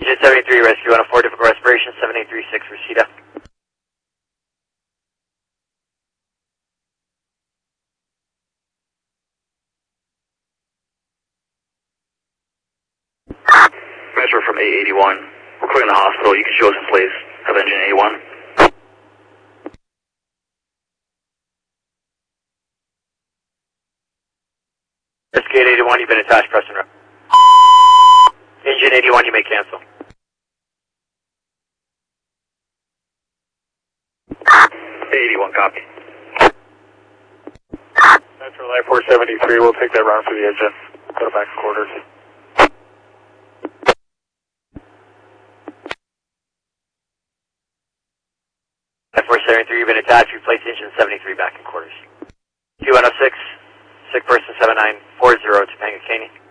Engine 73, rescue on a 4 difficult respiration, 7836, Reseda. Metro from A81. We're clearing the hospital. You can show us in place. Have engine A1. Rescue 81, you've been attached, press and rep. Engine 81, you may cancel. 81, copy. Metro Light 473, we'll take that round for the engine. Go back to quarters. Light 473, you've been attached, replace engine 73 back in quarters. Q106, sick person 7940, Topanga Canyon.